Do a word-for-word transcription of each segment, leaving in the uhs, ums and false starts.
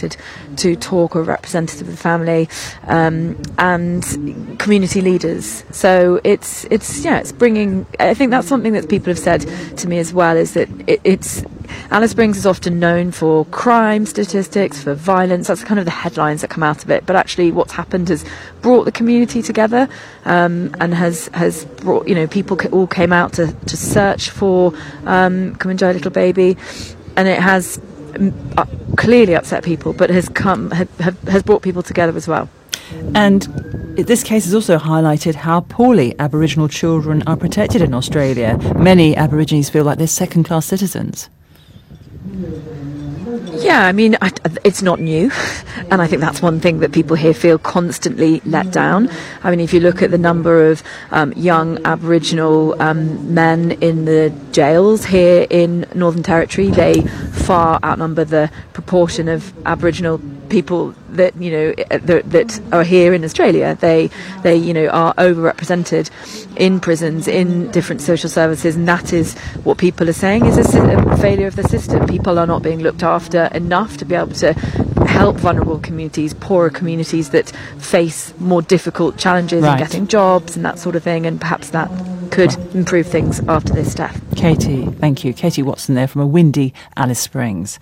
to talk, or a representative of the family, um, and community leaders. So it's it's yeah it's bringing. I think that's something that people have said to me as well, is that it, it's Alice Springs is often known for crime statistics, for violence. That's kind of the headlines that come out of it. But actually, what's happened has brought the community together, um, and has has brought, you know, people all came out to to search for um, Kumanjayi little baby, and it has Uh, clearly upset people, but has come have, have, has brought people together as well. And this case has also highlighted how poorly Aboriginal children are protected in Australia. Many Aborigines feel like they're second-class citizens. Yeah, I mean, I, it's not new, and I think that's one thing that people here feel constantly let down. I mean, if you look at the number of um, young Aboriginal um, men in the jails here in Northern Territory, they far outnumber the proportion of Aboriginal people that, you know, that, that are here in Australia. They, they, you know, are overrepresented in prisons, in different social services, and that is what people are saying is a, a failure of the system. People are not being looked after enough to be able to help vulnerable communities, poorer communities that face more difficult challenges right. in getting jobs and that sort of thing, and perhaps that could right. improve things after this death. Katie, thank you. Katie Watson there from a windy Alice Springs.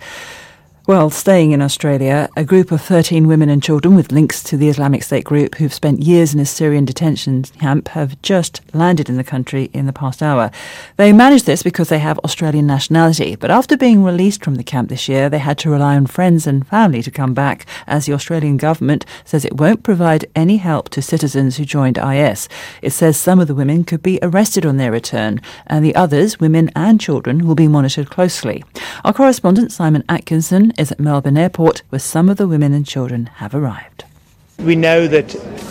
Well, staying in Australia, a group of thirteen women and children with links to the Islamic State group who've spent years in a Syrian detention camp have just landed in the country in the past hour. They managed this because they have Australian nationality, but after being released from the camp this year, they had to rely on friends and family to come back, as the Australian government says it won't provide any help to citizens who joined I S. It says some of the women could be arrested on their return, and the others, women and children, will be monitored closely. Our correspondent Simon Atkinson is at Melbourne Airport, where some of the women and children have arrived. We know that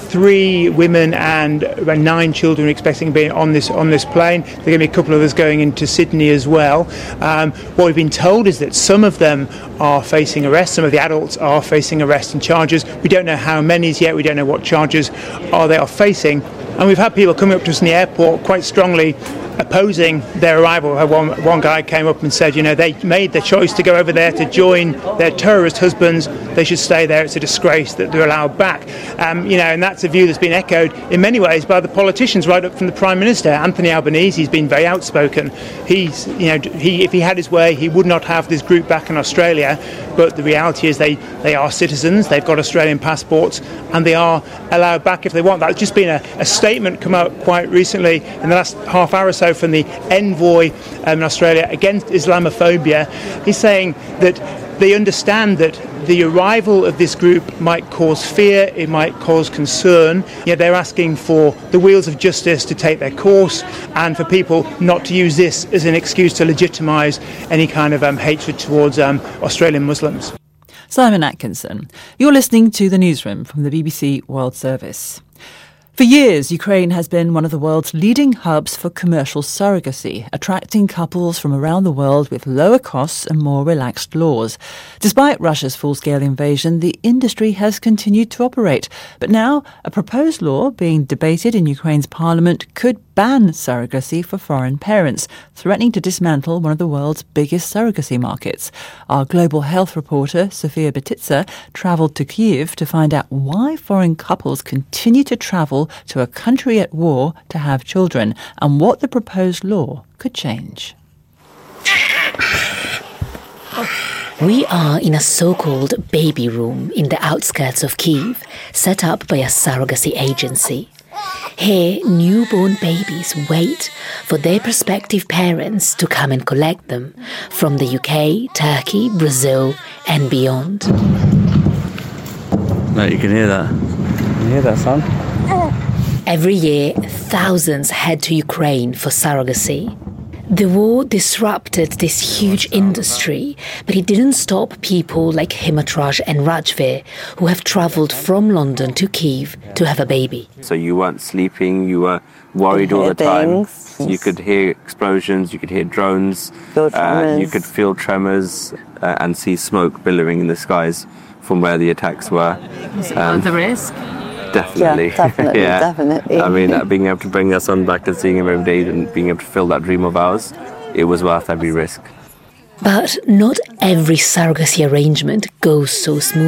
three women and around nine children are expecting to be on this on this plane. There are going to be a couple of us going into Sydney as well. Um, what we've been told is that some of them are facing arrest. Some of the adults are facing arrest and charges. We don't know how many yet. We don't know what charges are they are facing. And we've had people coming up to us in the airport quite strongly opposing their arrival. One, one guy came up and said, you know, they made the choice to go over there to join their terrorist husbands. They should stay there. It's a disgrace that they're allowed back. Um, you know, and that's a view that's been echoed in many ways by the politicians, right up from the Prime Minister. Anthony Albanese has been very outspoken. He's, you know, he, if he had his way, he would not have this group back in Australia. But the reality is they, they are citizens. They've got Australian passports, and they are allowed back if they want. That's just been a, a statement come out quite recently in the last half hour or so from the envoy um, in Australia against Islamophobia. He's saying that they understand that the arrival of this group might cause fear, it might cause concern. Yet they're asking for the wheels of justice to take their course, and for people not to use this as an excuse to legitimise any kind of um, hatred towards um, Australian Muslims. Simon Atkinson. You're listening to The Newsroom from the B B C World Service. For years, Ukraine has been one of the world's leading hubs for commercial surrogacy, attracting couples from around the world with lower costs and more relaxed laws. Despite Russia's full-scale invasion, the industry has continued to operate. But now, a proposed law being debated in Ukraine's parliament could ban surrogacy for foreign parents, threatening to dismantle one of the world's biggest surrogacy markets. Our global health reporter, Sofia Betitsa, travelled to Kyiv to find out why foreign couples continue to travel to a country at war to have children, and what the proposed law could change. We are in a so-called baby room in the outskirts of Kyiv, set up by a surrogacy agency. Here, newborn babies wait for their prospective parents to come and collect them from the U K, Turkey, Brazil and beyond. Mate, you can hear that. You hear that, son? Every year, thousands head to Ukraine for surrogacy. The war disrupted this huge industry, but it didn't stop people like Himatraj and Rajveer, who have travelled from London to Kyiv to have a baby. So you weren't sleeping, you were worried all the time. You could hear explosions, you could hear drones, uh, you could feel tremors uh, and see smoke billowing in the skies from where the attacks were. Was it worth the risk? Definitely. Yeah, definitely, yeah. definitely. I mean, uh, being able to bring our son back and seeing him every day and being able to fill that dream of ours, it was worth every risk. But not every surrogacy arrangement goes so smoothly.